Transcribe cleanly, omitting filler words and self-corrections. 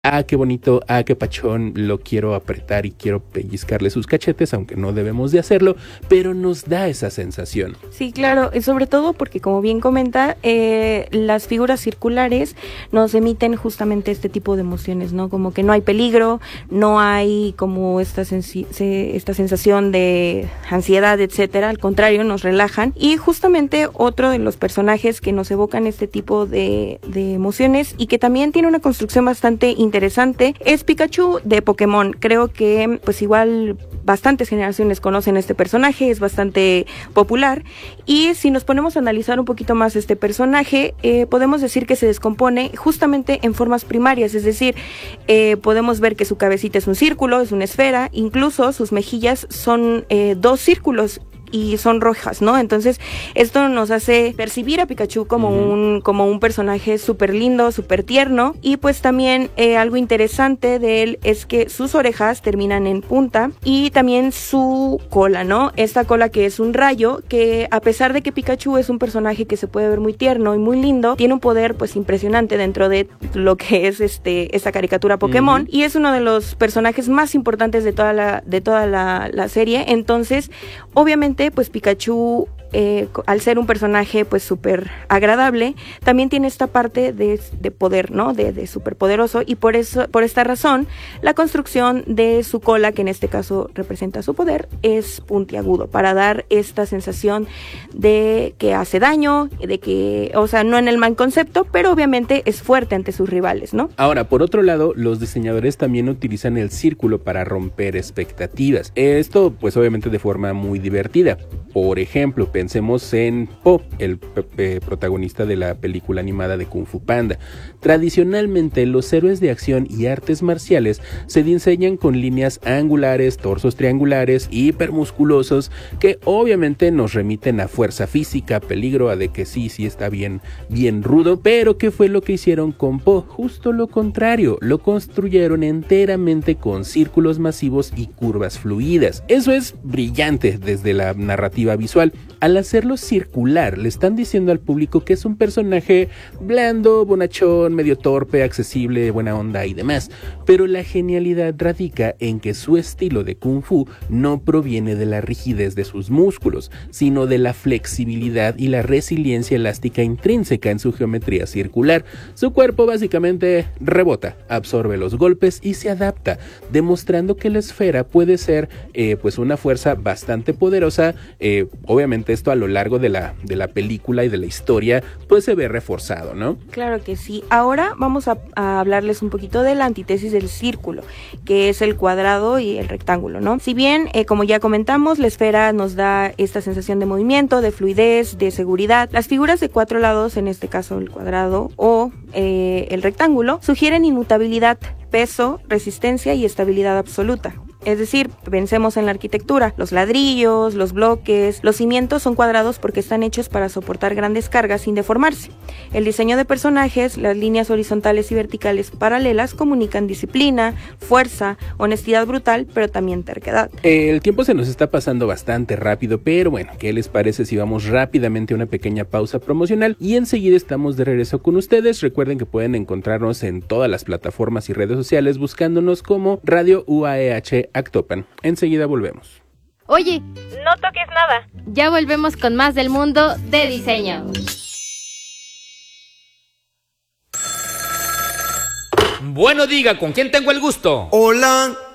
ah, qué bonito, ah, qué pachón, lo quiero apretar y quiero pellizcarle sus cachetes, aunque no debemos de hacerlo, pero nos da esa sensación. Sí, claro, sobre todo porque, como bien comenta, las figuras circulares nos emiten justamente este tipo de emociones, ¿no? Como que no hay peligro, no hay como esta sensación de ansiedad, etcétera. Al contrario, nos relajan. Y justamente otro de los personajes que nos evocan este tipo de emociones y que también tiene una construcción bastante interesante es Pikachu de Pokémon. Creo que pues igual bastantes generaciones conocen este personaje, es bastante popular, y si nos ponemos a analizar un poquito más este personaje, podemos decir que se descompone justamente en formas primarias, es decir, podemos ver que su cabecita es un círculo, es una esfera, incluso sus mejillas son 2 círculos y son rojas, ¿no? Entonces esto nos hace percibir a Pikachu como un personaje súper lindo, súper tierno, y pues también algo interesante de él es que sus orejas terminan en punta y también su cola, ¿no? Esta cola que es un rayo, que a pesar de que Pikachu es un personaje que se puede ver muy tierno y muy lindo, tiene un poder pues impresionante dentro de lo que es esta caricatura Pokémon, y es uno de los personajes más importantes de toda la serie. Entonces obviamente pues Pikachu, al ser un personaje pues súper agradable, también tiene esta parte de poder, ¿no? De súper poderoso, y por esta razón, la construcción de su cola, que en este caso representa su poder, es puntiagudo, para dar esta sensación de que hace daño, de que, o sea, no en el mal concepto, pero obviamente es fuerte ante sus rivales, ¿no? Ahora, por otro lado, los diseñadores también utilizan el círculo para romper expectativas. Esto, pues obviamente de forma muy divertida. Por ejemplo, pensemos en Po, el protagonista de la película animada de Kung Fu Panda. Tradicionalmente, los héroes de acción y artes marciales se diseñan con líneas angulares, torsos triangulares, hipermusculosos, que obviamente nos remiten a fuerza física, peligro, a de que sí está bien rudo. Pero ¿qué fue lo que hicieron con Po? Justo lo contrario, lo construyeron enteramente con círculos masivos y curvas fluidas. Eso es brillante desde la narrativa visual. Al hacerlo circular, le están diciendo al público que es un personaje blando, bonachón, medio torpe, accesible, buena onda y demás. Pero la genialidad radica en que su estilo de Kung Fu no proviene de la rigidez de sus músculos, sino de la flexibilidad y la resiliencia elástica intrínseca en su geometría circular. Su cuerpo básicamente rebota, absorbe los golpes y se adapta, demostrando que la esfera puede ser pues una fuerza bastante poderosa. Obviamente esto a lo largo de la película y de la historia pues se ve reforzado, ¿no? Claro que sí. Ahora vamos a hablarles un poquito de la antítesis del círculo, que es el cuadrado y el rectángulo, ¿no? Si bien, como ya comentamos, la esfera nos da esta sensación de movimiento, de fluidez, de seguridad, las figuras de 4 lados, en este caso el cuadrado o el rectángulo, sugieren inmutabilidad, peso, resistencia y estabilidad absoluta. Es decir, pensemos en la arquitectura, los ladrillos, los bloques, los cimientos son cuadrados porque están hechos para soportar grandes cargas sin deformarse. El diseño de personajes, las líneas horizontales y verticales paralelas comunican disciplina, fuerza, honestidad brutal, pero también terquedad. El tiempo se nos está pasando bastante rápido, pero bueno, ¿qué les parece si vamos rápidamente a una pequeña pausa promocional y enseguida estamos de regreso con ustedes? Recuerden que pueden encontrarnos en todas las plataformas y redes sociales buscándonos como Radio UAEH Actopan. Enseguida volvemos. Oye, no toques nada. Ya volvemos con más del mundo de diseño. Bueno, diga, ¿con quién tengo el gusto? Hola.